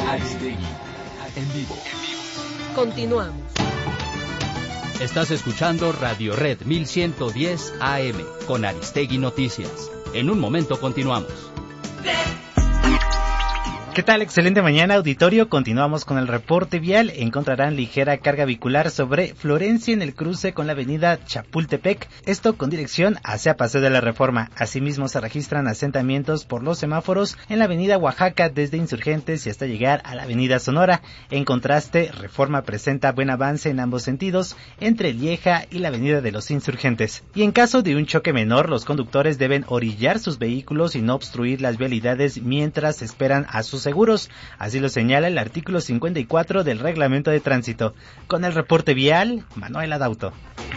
Aristegui, en vivo. Continuamos. Estás escuchando Radio Red 1110 AM con Aristegui Noticias. En un momento continuamos. ¿Qué tal? Excelente mañana, auditorio. Continuamos con el reporte vial. Encontrarán ligera carga vehicular sobre Florencia en el cruce con la avenida Chapultepec, esto con dirección hacia Paseo de la Reforma. Asimismo se registran asentamientos por los semáforos en la avenida Oaxaca desde Insurgentes y hasta llegar a la avenida Sonora. En contraste, Reforma presenta buen avance en ambos sentidos entre Lieja y la avenida de los Insurgentes. Y en caso de un choque menor, los conductores deben orillar sus vehículos y no obstruir las vialidades mientras esperan a sus seguros, así lo señala el artículo 54 del Reglamento de Tránsito. Con el reporte vial, Manuel Adauto.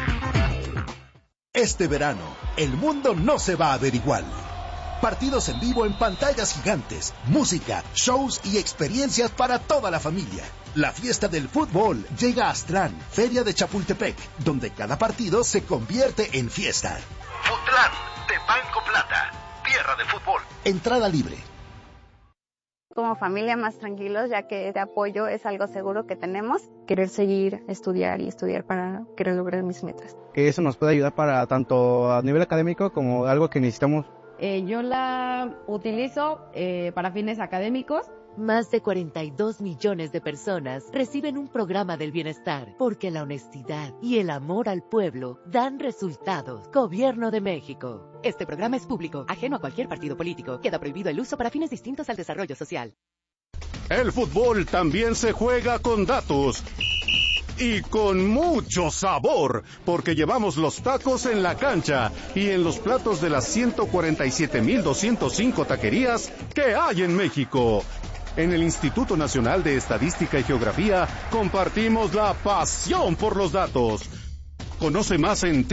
Este verano, el mundo no se va a ver igual. Partidos en vivo en pantallas gigantes, música, shows y experiencias para toda la familia. La fiesta del fútbol llega a Aztlán, Feria de Chapultepec, donde cada partido se convierte en fiesta. Futlán, de Banco Plata, tierra de fútbol. Entrada libre. Como familia más tranquilos, ya que este apoyo es algo seguro que tenemos. Querer seguir, estudiar para querer lograr mis metas. Que eso nos puede ayudar para tanto a nivel académico como algo que necesitamos. Yo la utilizo para fines académicos. Más de 42 millones de personas reciben un programa del bienestar porque la honestidad y el amor al pueblo dan resultados. Gobierno de México. Este programa es público, ajeno a cualquier partido político. Queda prohibido el uso para fines distintos al desarrollo social. El fútbol también se juega con datos. Y con mucho sabor, porque llevamos los tacos en la cancha y en los platos de las 147,205 taquerías que hay en México. En el Instituto Nacional de Estadística y Geografía compartimos la pasión por los datos. Conoce más en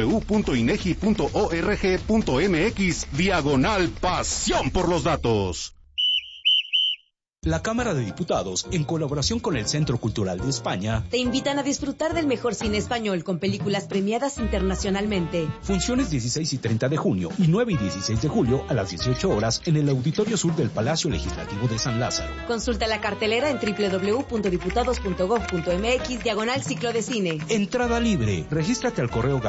www.inegi.org.mx/pasión por los datos. La Cámara de Diputados, en colaboración con el Centro Cultural de España, te invitan a disfrutar del mejor cine español con películas premiadas internacionalmente. Funciones 16 y 30 de junio y 9 y 16 de julio a las 18 horas en el Auditorio Sur del Palacio Legislativo de San Lázaro. Consulta la cartelera en www.diputados.gov.mx/ciclo de cine. Entrada libre. Regístrate al correo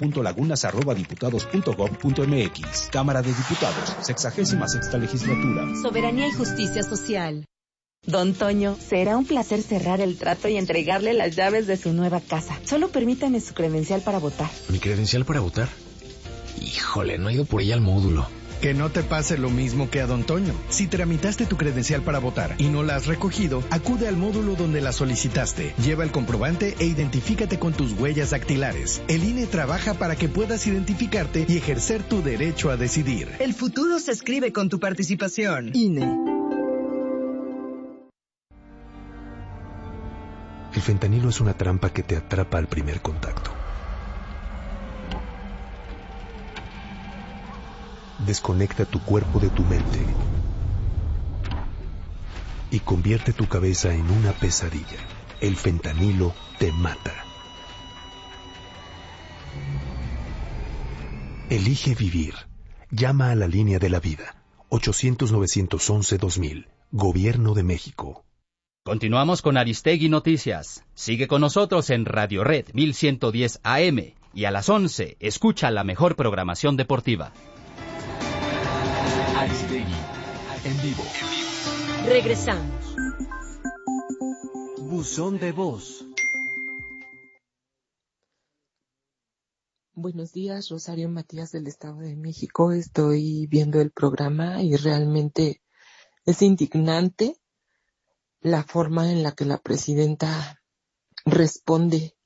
gabriela.lagunas@diputados.gov.mx. Cámara de Diputados, 66ª Legislatura. Soberanía y justicia social. Don Toño, será un placer cerrar el trato y entregarle las llaves de su nueva casa. Solo permítame su credencial para votar. ¿Mi credencial para votar? Híjole, no he ido por ella al módulo. Que no te pase lo mismo que a Don Toño. Si tramitaste tu credencial para votar y no la has recogido, acude al módulo donde la solicitaste. Lleva el comprobante e identifícate con tus huellas dactilares. El INE trabaja para que puedas identificarte y ejercer tu derecho a decidir. El futuro se escribe con tu participación. INE. El fentanilo es una trampa que te atrapa al primer contacto. Desconecta tu cuerpo de tu mente y convierte tu cabeza en una pesadilla. El fentanilo te mata. Elige vivir. Llama a la línea de la vida. 800-911-2000. Gobierno de México. Continuamos con Aristegui Noticias. Sigue con nosotros en Radio Red 1110 AM y a las 11 escucha la mejor programación deportiva. Aristegui, en vivo. Regresamos. Buzón de voz. Buenos días, Rosario Matías del Estado de México. Estoy viendo el programa y realmente es indignante la forma en la que la presidenta responde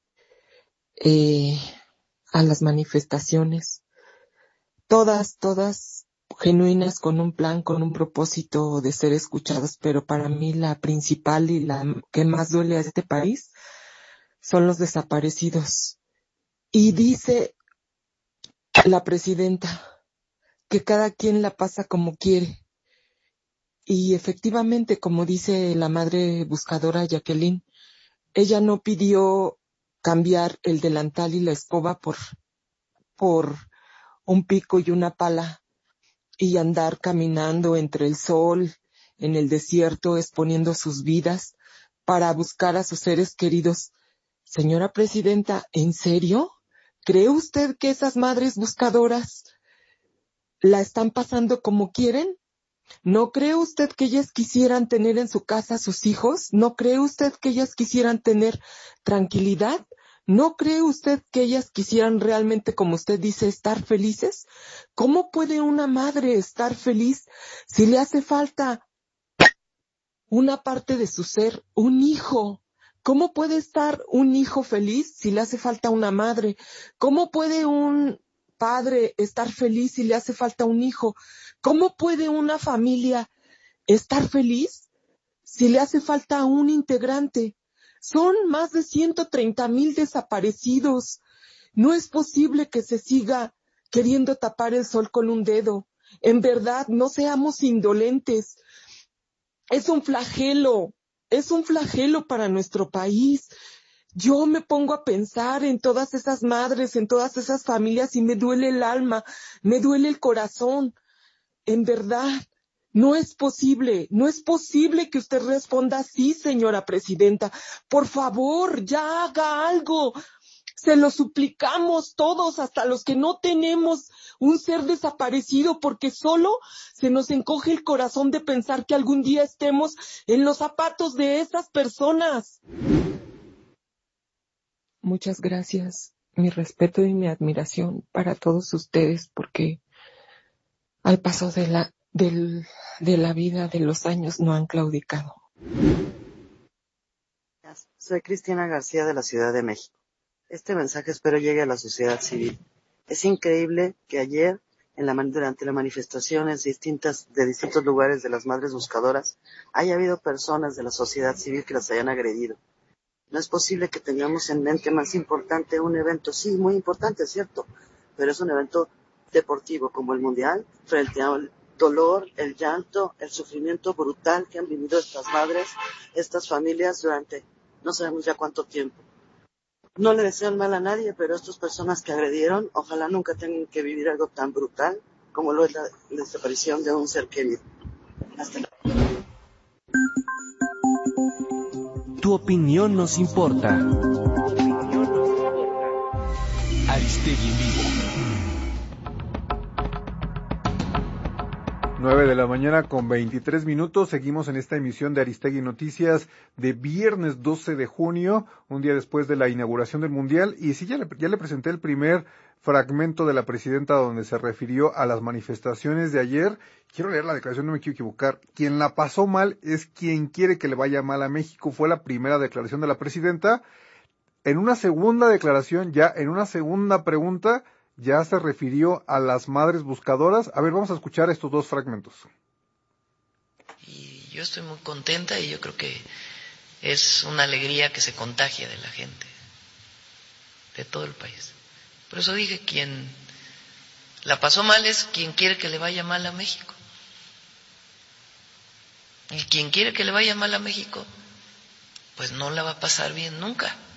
a las manifestaciones. Todas genuinas, con un plan, con un propósito de ser escuchadas, pero para mí la principal y la que más duele a este país son los desaparecidos. Y dice la presidenta que cada quien la pasa como quiere. Y efectivamente, como dice la madre buscadora Jacqueline, ella no pidió cambiar el delantal y la escoba por un pico y una pala y andar caminando entre el sol en el desierto exponiendo sus vidas para buscar a sus seres queridos. Señora Presidenta, ¿en serio? ¿Cree usted que esas madres buscadoras la están pasando como quieren? ¿No cree usted que ellas quisieran tener en su casa a sus hijos? ¿No cree usted que ellas quisieran tener tranquilidad? ¿No cree usted que ellas quisieran realmente, como usted dice, estar felices? ¿Cómo puede una madre estar feliz si le hace falta una parte de su ser, un hijo? ¿Cómo puede estar un hijo feliz si le hace falta una madre? ¿Cómo puede un padre estar feliz si le hace falta un hijo? ¿Cómo puede una familia estar feliz si le hace falta un integrante? Son más de 130,000 desaparecidos. No es posible que se siga queriendo tapar el sol con un dedo. En verdad, no seamos indolentes. Es un flagelo para nuestro país. Yo me pongo a pensar en todas esas madres, en todas esas familias y me duele el alma, me duele el corazón. En verdad, no es posible que usted responda así, señora Presidenta. Por favor, ya haga algo. Se lo suplicamos todos, hasta los que no tenemos un ser desaparecido, porque solo se nos encoge el corazón de pensar que algún día estemos en los zapatos de esas personas. Muchas gracias. Mi respeto y mi admiración para todos ustedes, porque al paso de la vida, de los años, no han claudicado. Soy Cristina García de la Ciudad de México. Este mensaje espero llegue a la sociedad civil. Es increíble que ayer, durante las manifestaciones de distintos lugares de las madres buscadoras, haya habido personas de la sociedad civil que las hayan agredido. No es posible que tengamos en mente más importante un evento, sí, muy importante, es cierto, pero es un evento deportivo como el Mundial, frente al dolor, el llanto, el sufrimiento brutal que han vivido estas madres, estas familias durante no sabemos ya cuánto tiempo. No le deseo el mal a nadie, pero estas personas que agredieron, ojalá nunca tengan que vivir algo tan brutal como lo es la desaparición de un ser querido. Hasta luego. Tu opinión nos importa. Aristegui en vivo. 9 de la mañana con 23 minutos. Seguimos en esta emisión de Aristegui Noticias de viernes 12 de junio, un día después de la inauguración del Mundial. Y sí, ya le presenté el primer fragmento de la presidenta donde se refirió a las manifestaciones de ayer. Quiero leer la declaración, no me quiero equivocar. Quien la pasó mal es quien quiere que le vaya mal a México. Fue la primera declaración de la presidenta. En una segunda declaración, ya en una segunda pregunta, ya se refirió a las madres buscadoras. A ver, vamos a escuchar estos dos fragmentos. Y yo estoy muy contenta y yo creo que es una alegría que se contagia de la gente, de todo el país. Por eso dije, quien la pasó mal es quien quiere que le vaya mal a México. Y quien quiere que le vaya mal a México, pues no la va a pasar bien nunca.